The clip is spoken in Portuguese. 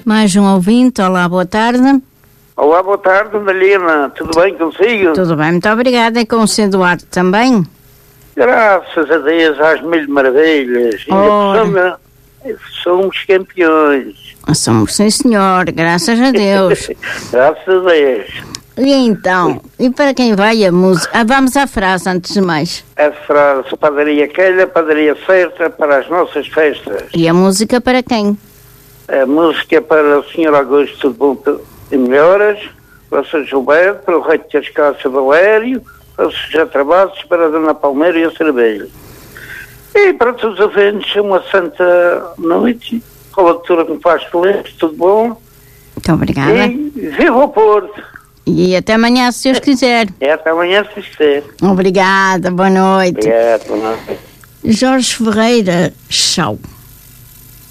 Mais um ouvinte, olá, boa tarde. Olá, boa tarde, Madalena. Tudo bem consigo? Tudo bem, muito obrigada. E com o Sr. Duarte também? Graças a Deus, às mil maravilhas. Ora. Somos campeões. Somos, sim senhor, graças a Deus. Graças a Deus. E então, e para quem vai a música? Vamos à frase antes de mais. A frase, padaria calha, padaria certa para as nossas festas. E a música para quem? A música para o Sr. Augusto de Bom e Melhoras, para o Sr. Gilberto, para o Rei de Cascaça Valério, para o Sr. Travassos, para a Dona Palmeira e a Cerveja. E para todos os ouvintes, uma santa noite, com a leitura que me faz feliz, tudo bom. Muito obrigada. E viva o Porto. E até amanhã, se Deus quiser. Até amanhã, se quiser. Obrigada, boa noite. Obrigado, boa noite. Jorge Ferreira, tchau.